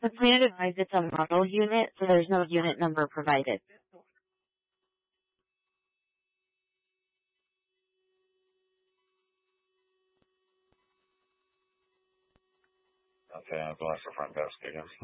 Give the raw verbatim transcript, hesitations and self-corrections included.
The plan advised it's a model unit, so there's no unit number provided. Okay, I'll go ask the front desk again.